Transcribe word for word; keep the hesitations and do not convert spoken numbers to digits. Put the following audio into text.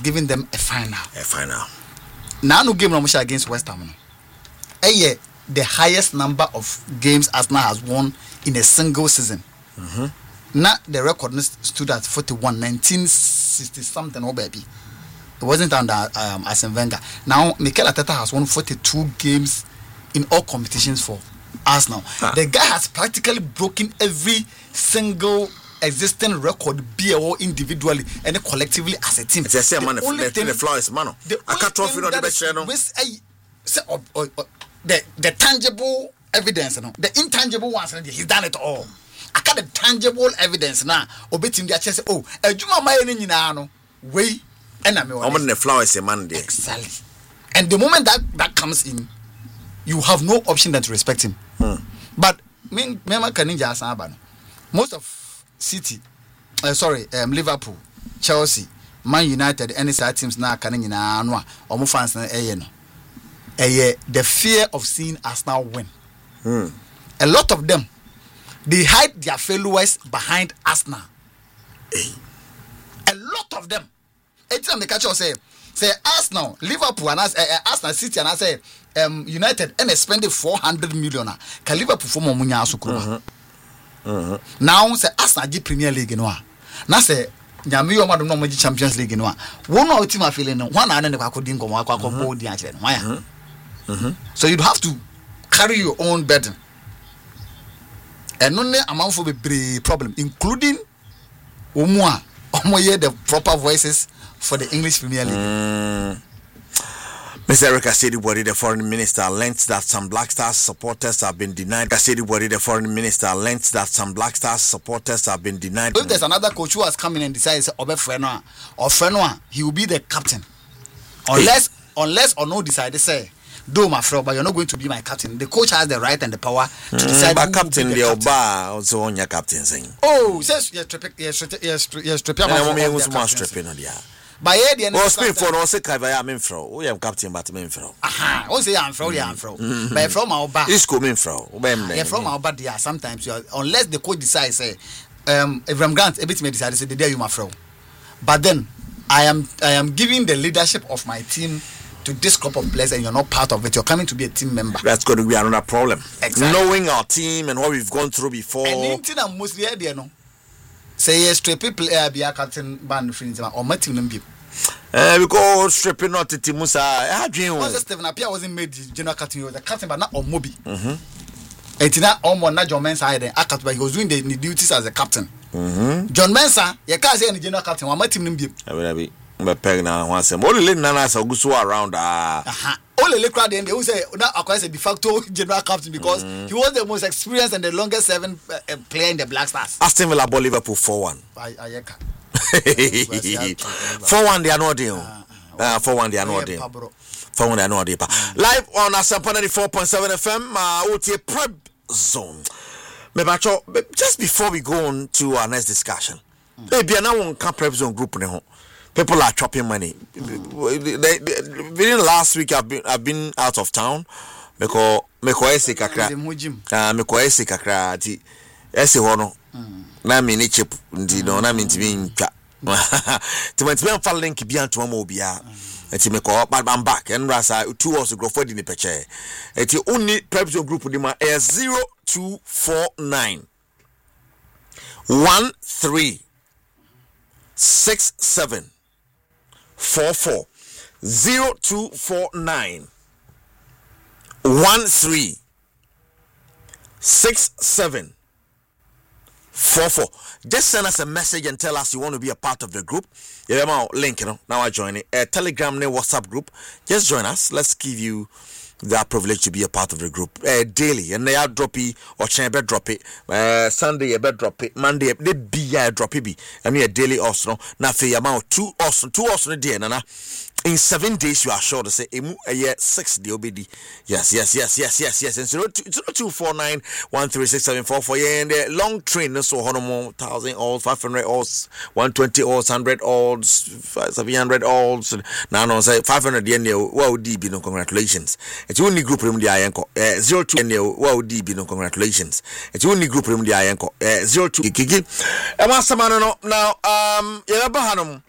given them a final. A final. Now no game against West Ham. A year, the highest number of games Arsenal has won in a single season. Mm-hmm. Now the record stood at forty-one, nineteen sixty something. Oh baby, it wasn't under um, Arsene Wenger. Now Mikel Arteta has won forty-two games in all competitions for Arsenal. Ah. The guy has practically broken every single existing record, be it individually and collectively as a team. It's a same man. The floor is man. I can't trophy no the best channel. The the tangible evidence, no, the intangible ones, he's done it all. I got the tangible evidence now. Obetim dia chese oh, ejuma maye ni nyina no. We and I'm on the floor is a man there. Exactly. And the moment that that comes in, you have no option than to respect him. Hmm. But me me kaninja asaba no. Most of City, uh, sorry, um, Liverpool, Chelsea, Man United, any side teams now can in anwa or more fans na eh no. Eh the fear of seeing Arsenal win. Hmm. A lot of them, they hide their failures behind Arsenal. Eh. A lot of them. Anytime they catch us say, say Arsenal, Liverpool, and uh, Arsenal City, and I say um, United, and they spend four hundred million. Can Liverpool for more money also? Uh-huh. Now say Arsenal G Premier League no a na say nyame yo madom no G Champions League no a one our team feeling no one na ne kwa kodin komo akwa komo di a kire no why so you'd have to carry your own burden and no ne amanfo be problem including omu a omo hear the proper voices for the English Premier League. mm. Mister Eric Asedi-Body, the foreign minister, learned that some Black Stars supporters have been denied. Asedi-Body, the foreign minister, learned that some Black Stars supporters have been denied. If there's another coach who has come in and decides Obe Frenoa or Frenoa, he will be the captain. Unless, hey. unless or no decide to say, do my friend, but you're not going to be my captain. The coach has the right and the power to mm, decide. But captain, the Oba also on your captain saying. Oh, yes, yes, yes, yes, yes, yes, by the end, well, speak for no sake. I am in fro. We have captain, but I'm in fro. Aha, I say I'm fro. I'm fro. But from our back, it's coming fro. Yeah, from our back, yeah. Sometimes you are, unless the coach decides, say, um, Abraham Grant, a bit may decide to say the day you my fro. But then, I am, I am giving the leadership of my team to this group of players, and you're not part of it. You're coming to be a team member. That's going to be another problem. Exactly. Knowing our team and what we've gone through before. And anything I'm mostly there, no. Say yes, straight player be a captain band friends or my team them. Eh, because stripping not to Timusa. I dream. Was Stephen Apia wasn't made general captain. He was the captain, but not on Mobi. Mm-hmm. It's not on one. Not John Mensah. Then but he was doing the, the duties as a captain. Mm-hmm. John Mensah, you can't say any general captain. One my team them be. I will be. But peg now once. Only let Nana so go around. Ah. Aha. Only let crowd them. They will say now acquire a de facto general captain because mm-hmm. he was the most experienced and the longest seven uh, uh, player in the Black Stars. Aston Villa bought Liverpool four one. I I four one they are not deal. Uh, four one they are not deal. four one they are not deal. Live on Asampa ninety-four point seven F M. Uh, O T A Prep Zone. Just before we go on to our next discussion, maybe mm. now on Prep Zone group. People are chopping money. Mm. They, they, within last week, I've been I've been out of town because meko ese kakra. Ah, meko ese kakra. Ti ese hono. Na me ne chip ndi no na me ntimi ntwa. Ti me ntimi fa link bi anto ma obia. Eti me ko bad bam back and rasa two hours ago for the peche. Eti only Prep Zone group di ma zero two four nine one three six seven four four zero two four nine one three six seven four four. Just send us a message and tell us you want to be a part of the group. Yeah, my link, you know. Now I join it. A Telegram, ne WhatsApp group. Just join us. Let's give you that privilege to be a part of the group uh, daily. And they are droppy or chain bed drop it. Uh, Sunday a bed drop it. Monday they be a drop it. Be I mean a daily also. Now for your amount two also two also a day. Nana. In seven days, you are sure to say a year six D O B D. Yes, yes, yes, yes, yes, yes. And zero two four nine one three six seven four four. Yeah, and the long train so one thousand odds, five hundred odds, one twenty odds, hundred odds, seven hundred odds. Now no say five hundred. Yeah, wow, D B no congratulations. It's only group room the I uh, zero two. Yeah, wow, D B no congratulations. It's only group room the I uh, zero two. Kiki. Ema samano no now um yeah bahanum.